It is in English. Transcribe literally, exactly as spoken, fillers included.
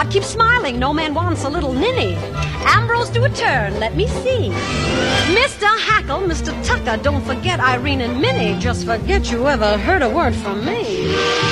keep smiling, no man wants a little ninny. Ambrose, do a turn, let me see. Mister Hackle, Mister Tucker, don't forget Irene and Minnie. Just forget you ever heard a word from me.